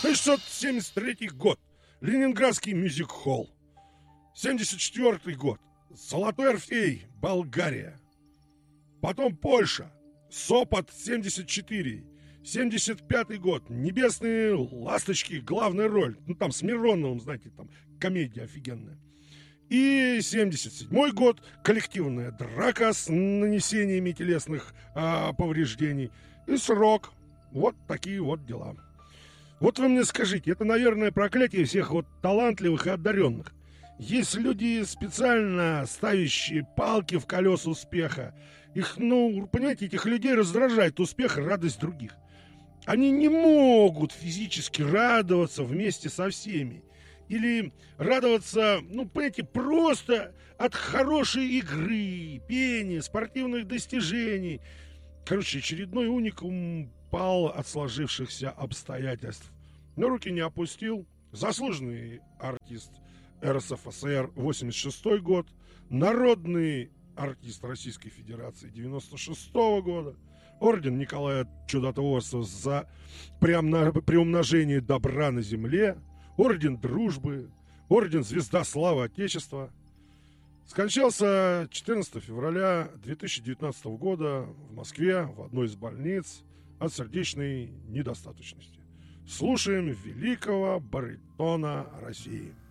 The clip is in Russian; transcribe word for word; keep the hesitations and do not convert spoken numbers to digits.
тысяча шестьсот семьдесят третий год. Ленинградский мюзик-холл. семьдесят четвёртый год. Золотой Орфей, Болгария. Потом Польша. Сопот, семьдесят четыре. семьдесят пятый год. Небесные ласточки, главная роль. Ну, там с Мироновым, знаете, там комедия офигенная. И семьдесят седьмой год. Коллективная драка с нанесениями телесных а, повреждений. И срок. Вот такие вот дела. Вот вы мне скажите, это, наверное, проклятие всех вот талантливых и одаренных. Есть люди, специально ставящие палки в колеса успеха. Их, ну, понимаете, этих людей раздражает успех и радость других. Они не могут физически радоваться вместе со всеми. Или радоваться, ну, понимаете, просто от хорошей игры, пения, спортивных достижений. Короче, очередной уникум пал от сложившихся обстоятельств. Но руки не опустил. Заслуженный артист эр эс эф эс эр восемьдесят шестой год, народный артист Российской Федерации девяносто шестого года, орден Николая Чудотворца за приумножение добра на земле, орден Дружбы, орден Звезда Славы Отечества. Скончался четырнадцатого февраля две тысячи девятнадцатого года в Москве в одной из больниц от сердечной недостаточности. Слушаем великого баритона России.